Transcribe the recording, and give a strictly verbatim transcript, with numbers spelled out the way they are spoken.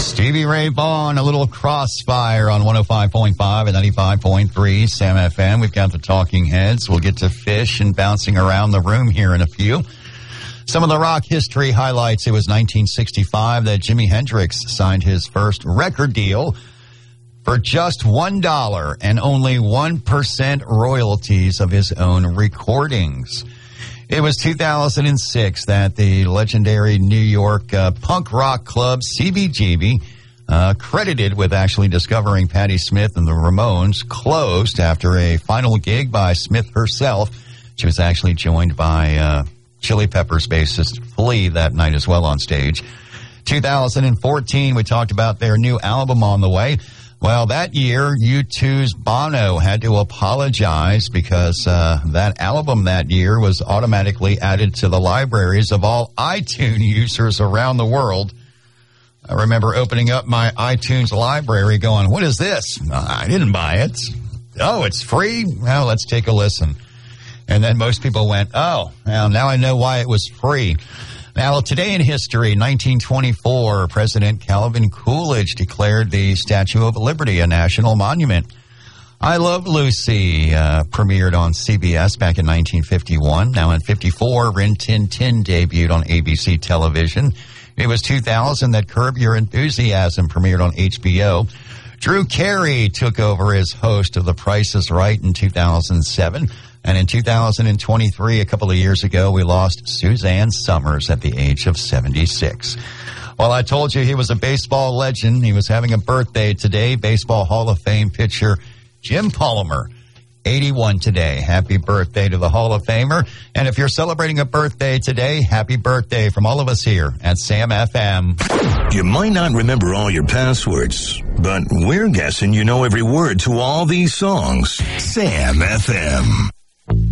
Stevie Ray Vaughan, a little Crossfire on one oh five point five and ninety-five point three Sam F M. We've got the Talking Heads. We'll get to Fish and bouncing around the room here in a few. Some of the rock history highlights. It was nineteen sixty-five that Jimi Hendrix signed his first record deal for just one dollar and only one percent royalties of his own recordings. It was two thousand six that the legendary New York uh, punk rock club C B G B, uh, credited with actually discovering Patti Smith and the Ramones, closed after a final gig by Smith herself. She was actually joined by uh, Chili Peppers bassist Flea that night as well on stage. two thousand fourteen, we talked about their new album on the way. Well, that year, U two's Bono had to apologize because uh, that album that year was automatically added to the libraries of all iTunes users around the world. I remember opening up my iTunes library going, what is this? I didn't buy it. Oh, it's free? Well, let's take a listen. And then most people went, oh, well, now I know why it was free. Now, today in history, nineteen twenty-four, President Calvin Coolidge declared the Statue of Liberty a national monument. I Love Lucy uh, premiered on C B S back in nineteen fifty-one. Now in fifty-four, Rin Tin Tin debuted on A B C television. It was two thousand that Curb Your Enthusiasm premiered on H B O. Drew Carey took over as host of The Price is Right in two thousand seven. And in two thousand twenty-three, a couple of years ago, we lost Suzanne Summers at the age of seventy-six. Well, I told you he was a baseball legend. He was having a birthday today. Baseball Hall of Fame pitcher Jim Palmer, eighty-one today. Happy birthday to the Hall of Famer. And if you're celebrating a birthday today, happy birthday from all of us here at Sam F M. You might not remember all your passwords, but we're guessing you know every word to all these songs. Sam F M.